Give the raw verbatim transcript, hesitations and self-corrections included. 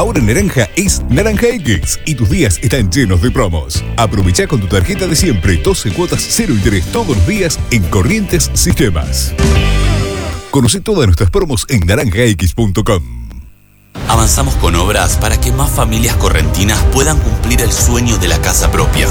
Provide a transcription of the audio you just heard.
Ahora Naranja es Naranja X y tus días están llenos de promos. Aprovecha con tu tarjeta de siempre doce cuotas cero interés todos los días en Corrientes Sistemas. Conoce todas nuestras promos en naranja x punto com. Avanzamos con obras para que más familias correntinas puedan cumplir el sueño de la casa propia.